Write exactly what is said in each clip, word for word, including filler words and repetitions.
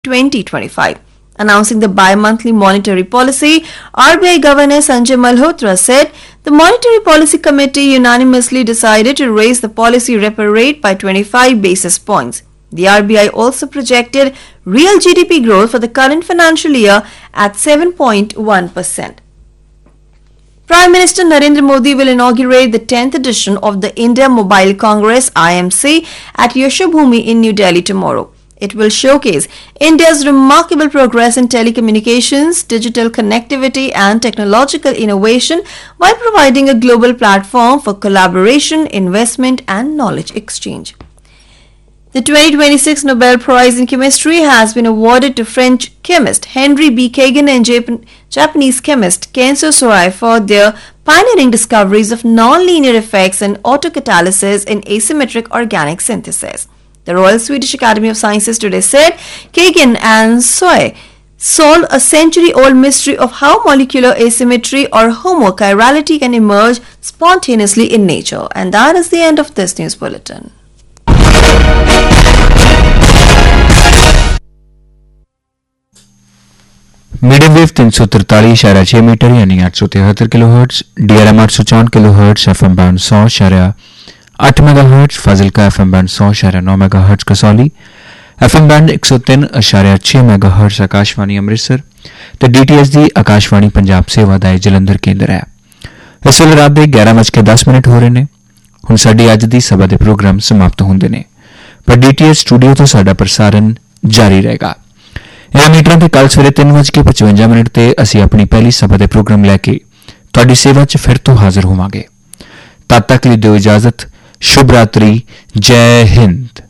twenty twenty-five. Announcing the bi-monthly monetary policy, R B I Governor Sanjay Malhotra said the Monetary Policy Committee unanimously decided to raise the policy repo rate by twenty-five basis points. The R B I also projected real G D P growth for the current financial year at seven point one percent. Prime Minister Narendra Modi will inaugurate the tenth edition of the India Mobile Congress I M C at Yashobhoomi in New Delhi tomorrow. It will showcase India's remarkable progress in telecommunications, digital connectivity and technological innovation while providing a global platform for collaboration, investment and knowledge exchange. The twenty twenty-six Nobel Prize in Chemistry has been awarded to French chemist Henry B. Kagan and Jap- Japanese chemist Kenzo Sorai for their pioneering discoveries of non-linear effects and autocatalysis in asymmetric organic synthesis. The Royal Swedish Academy of Sciences today said Kagan and Sorai solved a century-old mystery of how molecular asymmetry or homochirality can emerge spontaneously in nature. And that is the end of this news bulletin. Medium wave तीन सौ तरतालीस इशारा छः metre यानी आठ सौ तिहत्तर kilo hertz, D R M आठ सौ चौवन kilo hertz, F M band सौ इशारा आठ mega hertz, Fazilka F M band सौ इशारा नौ mega hertz Kasauli, F M band एक सौ तीन इशारा छः मेगा हर्ट्स आकाशवाणी अमृतसर तो डी टी एस दी आकाशवाणी पंजाब सेवा दा जलंधर केंद्र है। इस वेले रात के ग्यारह बज के दस मिनट हो रहे हैं। हुण साडी अज दी सभा दे प्रोग्राम समाप्त होंदे ने, पर डी टी एस स्टूडियो तो साडा प्रसारण जारी रहेगा। इन्हां मीटरां ते कल सवेरे तीन बज के पचवंजा मिनट ते असीं अपनी पहली सभा दे प्रोग्राम लैके तुहाडी सेवा च फिर तो हाजिर होवांगे। तद तक लई दिओ इजाजत। शुभ रात्रि, जय हिंद।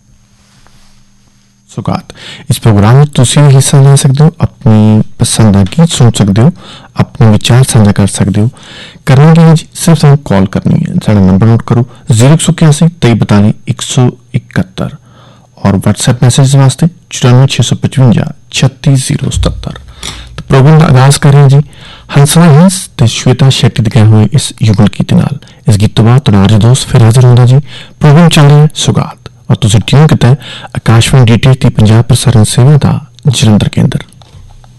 सुगात इस प्रोग्राम में तुसीं भी हिस्सा ले सकते हो, अपनी पसंद का गीत सुन सकते हो, अपने विचार साझा कर सकते हो। करने के लिए जी सिर्फ सानू कॉल करनी है। साडा नंबर नोट करो जीरो एक सौ इक्यासी तेई बताली एक सौ इकहत्तर और व्हाट्सएप मैसेज वास्ते चौरानवे छे सौ पचवंजा छत्तीस जीरो सतहत्तर। तो प्रोग्राम का आगाज कर रहे हैं जी हंसना हंस ते श्वेता शेट्टी दिखाए हुए इस युगल गीत नाल। इस गीत तो बाद तुहाडा दोस्त फिर हाजिर होंदा जी। प्रोग्राम चल रहा है सुगात और तुसीं ट्यून कीता है आकाशवाणी डी टी एच दी पंजाब प्रसारण सेवा दा जलंधर केंद्र।